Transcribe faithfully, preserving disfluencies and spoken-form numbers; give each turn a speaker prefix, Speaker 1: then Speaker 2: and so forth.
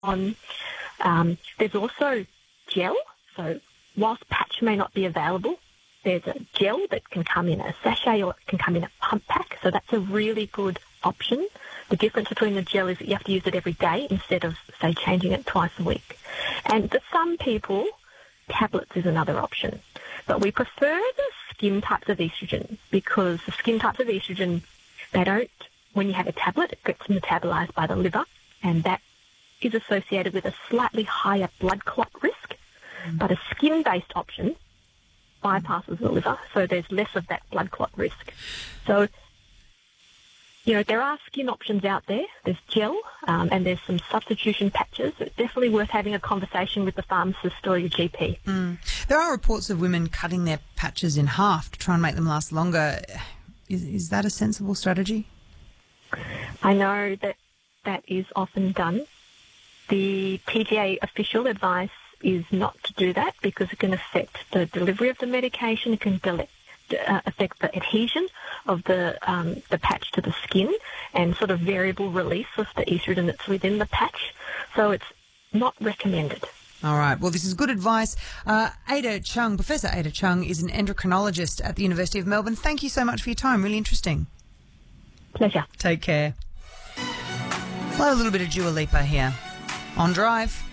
Speaker 1: on. Um, there's also gel. So whilst patch may not be available, there's a gel that can come in a sachet or it can come in a pump pack. So that's a really good option. The difference between the gel is that you have to use it every day instead of, say, changing it twice a week. And for some people, tablets is another option. But we prefer the skin types of estrogen because the skin types of estrogen, they don't, when you have a tablet, it gets metabolized by the liver, and that is associated with a slightly higher blood clot risk. Mm. But a skin-based option bypasses the liver, so there's less of that blood clot risk. So, you know, there are skin options out there. There's gel, um, and there's some substitution patches. It's definitely worth having a conversation with the pharmacist or your G P.
Speaker 2: Mm. There are reports of women cutting their patches in half to try and make them last longer. Is, is that a sensible strategy?
Speaker 1: I know that that is often done. The P G A official advice is not to do that because it can affect the delivery of the medication. It can del- uh, affect the adhesion of the um, the patch to the skin and sort of variable release of the estrogen that's within the patch. So it's not recommended.
Speaker 2: All right. Well, this is good advice. Uh, Ada Chung, Professor Ada Chung, is an endocrinologist at the University of Melbourne. Thank you so much for your time. Really interesting.
Speaker 1: Pleasure.
Speaker 2: Take care. Play a little bit of Dua Lipa here on Drive.